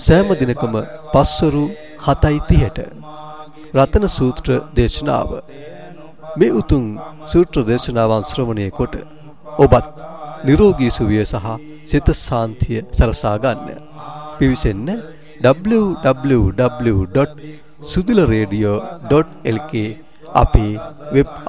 සෑම දිනකම පස්වරු 7:30ට රතන සූත්‍ර දේශනාව මේ උතුම් සූත්‍ර දේශනාවන් ශ්‍රවණය කොට ඔබත් නිරෝගී සුවය සහ සිත සාන්තිය සලසා ගන්න. පිවිසෙන්න www.sudilaradio.lk අපේ වෙබ්